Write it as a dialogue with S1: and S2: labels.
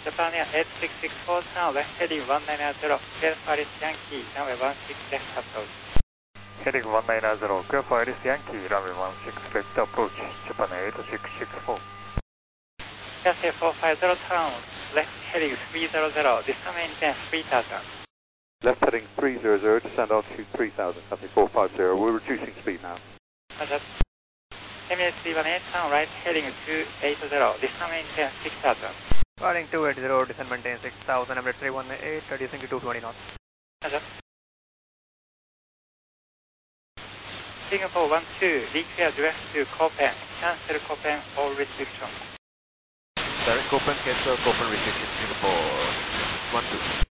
S1: Japan Air 8664 turn left heading 190, clear for Alice Yankee, runway 16 left approach.
S2: Heading 190, clear for Alice Yankee, runway 16 left approach, Japan Air 8664.
S1: USA 450 turn left heading 300, this time maintain 3000.
S3: Left heading 300, descend altitude 3000, copy 450, we're reducing speed now.
S1: Roger. Emirates 318 turn right heading 280, this time maintain 6000.
S4: Calling 280, descend maintain 6000, Emirates 318, reducing to 220 knots.
S1: Roger. Singapore 12, declare direct to Copen, cancel Copen all restrictions.
S5: Direct Copen, cancel Copen restrictions, Singapore 12.